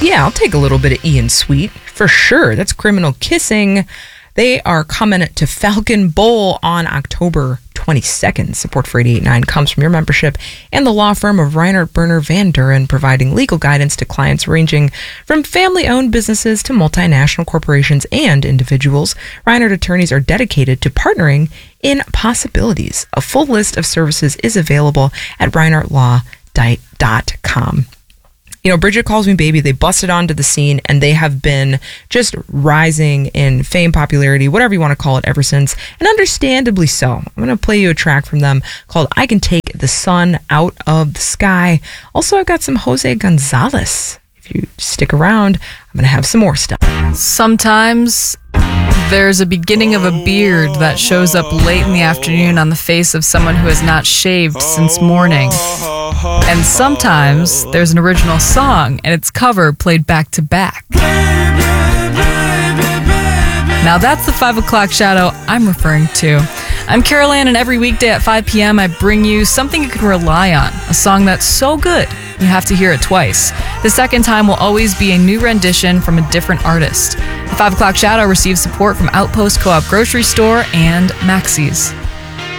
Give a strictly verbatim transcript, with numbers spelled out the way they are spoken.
Yeah, I'll take a little bit of Ian Sweet for sure. That's Criminal Kissing. They are coming to Falcon Bowl on October twenty-second. Support for eighty-eight point nine comes from your membership and the law firm of Reinhardt Berner Van Duren, providing legal guidance to clients ranging from family-owned businesses to multinational corporations and individuals. Reinhardt attorneys are dedicated to partnering in possibilities. A full list of services is available at reinhardt law dot com. You know, Bridget Calls Me Baby, they busted onto the scene and they have been just rising in fame, popularity, whatever you want to call it, ever since, and understandably so. I'm going to play you a track from them called I Can Take the Sun Out of the Sky. Also, I've got some Jose Gonzalez. If you stick around, I'm going to have some more stuff. Sometimes there's a beginning of a beard that shows up late in the afternoon on the face of someone who has not shaved since morning. And sometimes there's an original song and its cover played back to back. Now that's the five o'clock shadow I'm referring to. I'm Carol Ann, and every weekday at five p.m. I bring you something you can rely on, a song that's so good you have to hear it twice. The second time will always be a new rendition from a different artist. The five o'clock shadow receives support from Outpost Co-op Grocery Store and Maxey's.